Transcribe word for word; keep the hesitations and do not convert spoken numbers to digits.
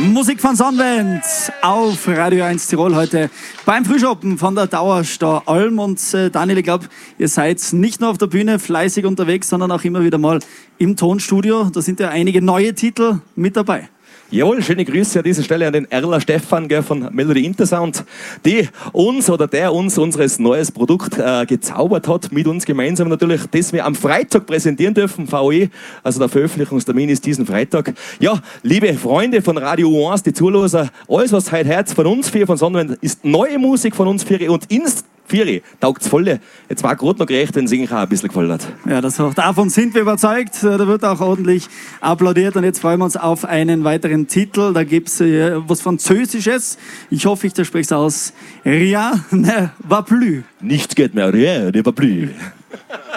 Musik von Sonnenwend auf Radio eins Tirol heute beim Frühschoppen von der Dauerstau Alm. Und äh, Daniel, ich glaube, ihr seid nicht nur auf der Bühne fleißig unterwegs, sondern auch immer wieder mal im Tonstudio. Da sind ja einige neue Titel mit dabei. Jawohl, schöne Grüße an dieser Stelle an den Erler Stefan gell, von Melody Intersound, die uns oder der uns unseres neues Produkt äh, gezaubert hat, mit uns gemeinsam natürlich, das wir am Freitag präsentieren dürfen, V O E, also der Veröffentlichungstermin ist diesen Freitag. Ja, liebe Freunde von Radio eins, die Zuhörer, alles was heute hört von uns vier von Sonnenwend ist neue Musik von uns vier und ins Vieri, taugt's voll. Jetzt war gerade noch gerecht, wenn es auch ein bisschen gefallen hat. Ja, das auch, davon sind wir überzeugt. Da wird auch ordentlich applaudiert. Und jetzt freuen wir uns auf einen weiteren Titel. Da gibt es äh, was Französisches. Ich hoffe, ich spreche es aus. Rien ne va plus. Nichts geht mehr, rien ne va plus.